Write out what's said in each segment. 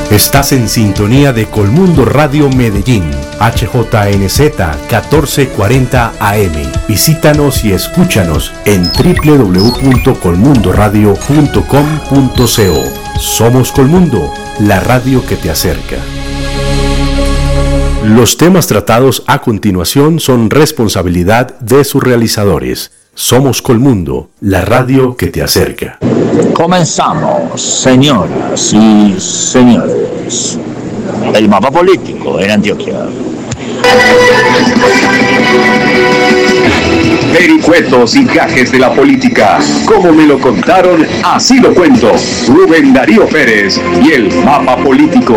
Estás en sintonía de Colmundo Radio Medellín, HJNZ 1440 AM. Visítanos y escúchanos en www.colmundoradio.com.co. Somos Colmundo, la radio que te acerca. Los temas tratados a continuación son responsabilidad de sus realizadores. Somos Colmundo, la radio que te acerca. Comenzamos, señoras y señores. El mapa político en Antioquia. Vericuetos y gajes de la política. Como me lo contaron, así lo cuento. Rubén Darío Pérez y el mapa político.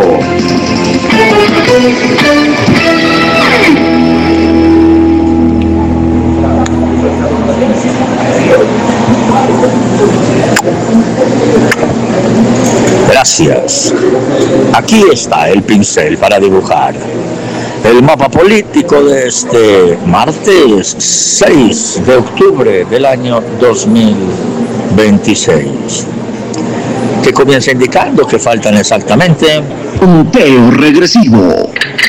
Gracias. Aquí está el pincel para dibujar el mapa político de este martes 6 de octubre del año 2026, que comienza indicando que faltan exactamente Conteo regresivo.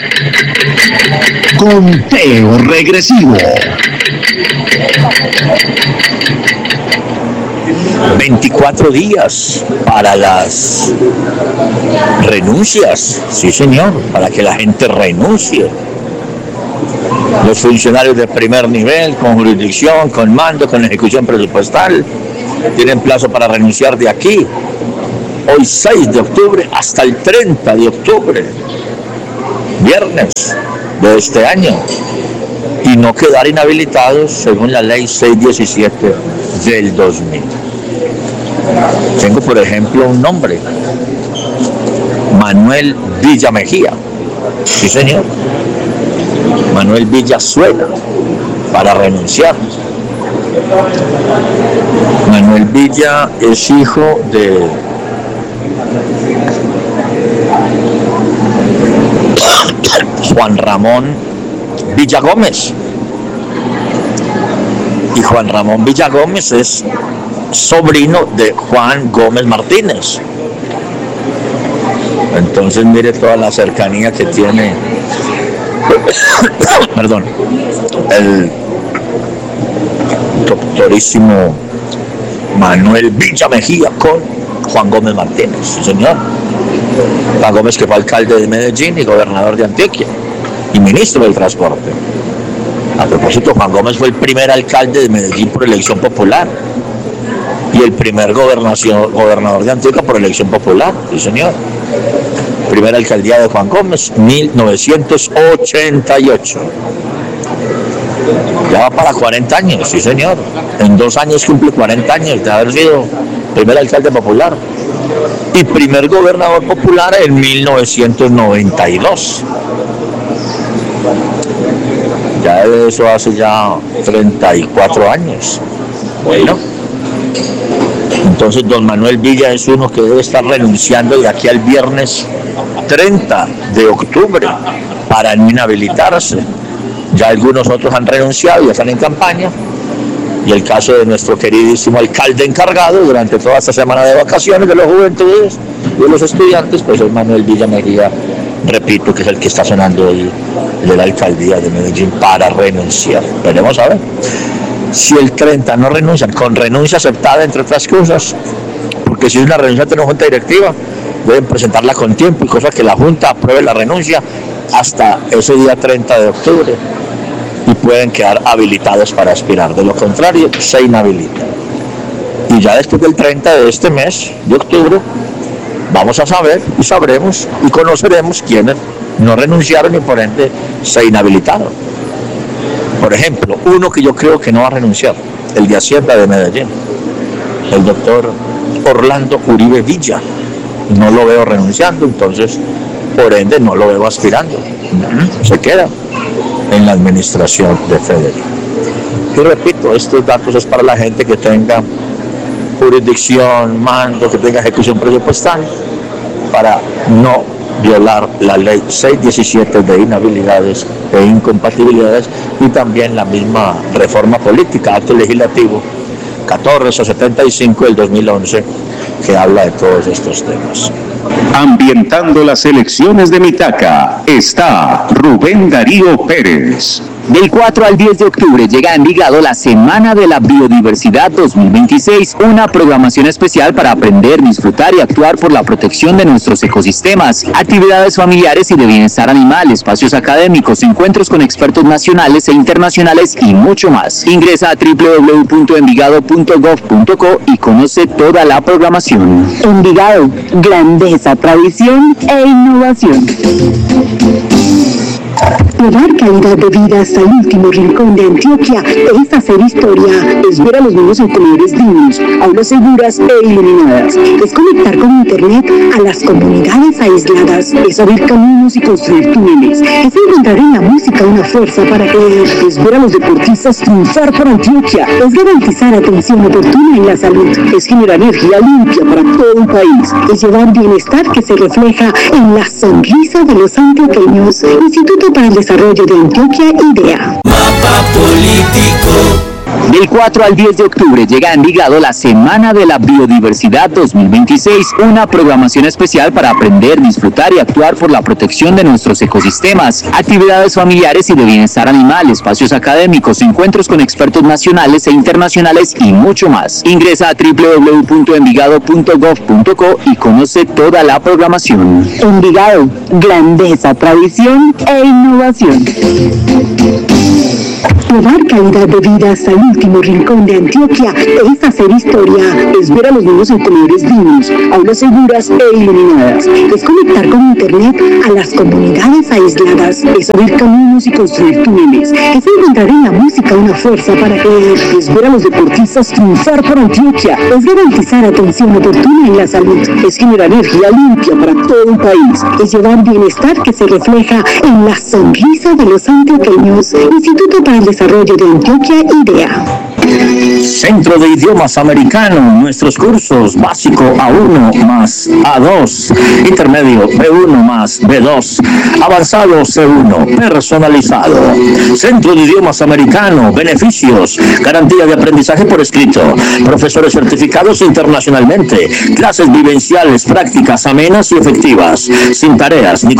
Conteo regresivo. 24 días para las renuncias, sí señor, para que la gente renuncie. Los funcionarios de primer nivel, con jurisdicción, con mando, con ejecución presupuestal, tienen plazo para renunciar de aquí, hoy 6 de octubre, hasta el 30 de octubre, viernes de este año, y no quedar inhabilitados según la ley 617 del 2000. Tengo, por ejemplo, un nombre: Manuel Villa Mejía. Sí, señor. Manuel Villa suena para renunciar. Manuel Villa es hijo de Juan Ramón Villa Gómez. Y Juan Ramón Villa Gómez es sobrino de Juan Gómez Martínez. Entonces mire toda la cercanía que tiene perdón, el doctorísimo Manuel Villa Mejía con Juan Gómez Martínez, sí, señor. Juan Gómez, que fue alcalde de Medellín y gobernador de Antioquia y ministro del transporte. A propósito, Juan Gómez fue el primer alcalde de Medellín por elección popular y el primer gobernador de Antioquia por elección popular, sí señor. Primera alcaldía de Juan Gómez, 1988. Ya va para 40 años, sí señor. En 2 años cumple 40 años de haber sido primer alcalde popular y primer gobernador popular en 1992. Ya de eso hace ya 34 años. Bueno, entonces don Manuel Villa es uno que debe estar renunciando de aquí al viernes 30 de octubre para no inhabilitarse. Ya algunos otros han renunciado y están en campaña. Y el caso de nuestro queridísimo alcalde encargado durante toda esta semana de vacaciones de los juventudes y de los estudiantes, pues es Manuel Villa Mejía, repito, que es el que está sonando hoy de la alcaldía de Medellín para renunciar. Veremos a ver si el 30 no renuncian, con renuncia aceptada entre otras cosas, porque si es una renuncia de una junta directiva, deben presentarla con tiempo y cosa que la junta apruebe la renuncia hasta ese día 30 de octubre y pueden quedar habilitados para aspirar. De lo contrario, se inhabilitan. Y ya después del 30 de este mes de octubre vamos a saber y sabremos y conoceremos quiénes no renunciaron y por ende se inhabilitaron. Por ejemplo, uno que yo creo que no va a renunciar, el de Hacienda de Medellín, el doctor Orlando Uribe Villa. No lo veo renunciando, entonces por ende no lo veo aspirando. Se queda en la administración de Federico. Y repito, estos datos es para la gente que tenga jurisdicción, mando, que tenga ejecución presupuestal, para no violar la ley 617 de inhabilidades e incompatibilidades y también la misma reforma política, acto legislativo 1475 del 2011, que habla de todos estos temas. Ambientando las elecciones de Mitaca está Rubén Darío Pérez. Del 4 al 10 de octubre llega a Envigado la Semana de la Biodiversidad 2026, una programación especial para aprender, disfrutar y actuar por la protección de nuestros ecosistemas, actividades familiares y de bienestar animal, espacios académicos, encuentros con expertos nacionales e internacionales y mucho más. Ingresa a www.envigado.gov.co y conoce toda la programación. Envigado, grandeza, tradición e innovación. Llevar calidad de vida hasta el último rincón de Antioquia es hacer historia, es ver a los niños en comedores dignos, aulas seguras e iluminadas, es conectar con internet a las comunidades aisladas, es abrir caminos y construir túneles, es encontrar en la música una fuerza para creer, es ver a los deportistas triunfar por Antioquia, es garantizar atención oportuna en la salud, es generar energía limpia para todo el país, es llevar bienestar que se refleja en la sonrisa de los antioqueños. Instituto para el Desarrollo de Antioquia, IDEA. Mapa político. Del 4 al 10 de octubre llega a Envigado la Semana de la Biodiversidad 2026, una programación especial para aprender, disfrutar y actuar por la protección de nuestros ecosistemas, actividades familiares y de bienestar animal, espacios académicos, encuentros con expertos nacionales e internacionales y mucho más. Ingresa a www.envigado.gov.co y conoce toda la programación. Envigado, grandeza, tradición e innovación. Llevar calidad de vida hasta el último rincón de Antioquia es hacer historia, es ver a los niños en comedores dignos, aulas seguras e iluminadas, es conectar con internet a las comunidades aisladas, es abrir caminos y construir túneles, es encontrar en la música una fuerza para creer, es ver a los deportistas triunfar por Antioquia, es garantizar atención oportuna en la salud, es generar energía limpia para todo el país, es llevar bienestar que se refleja en la sonrisa de los antioqueños. Instituto para el Desarrollo de Antioquia, IDEA. Centro de Idiomas Americano, nuestros cursos básico A1 más A2, intermedio B1 más B2, avanzado C1, personalizado. Centro de Idiomas Americano, beneficios, garantía de aprendizaje por escrito, profesores certificados internacionalmente, clases vivenciales, prácticas amenas y efectivas, sin tareas ni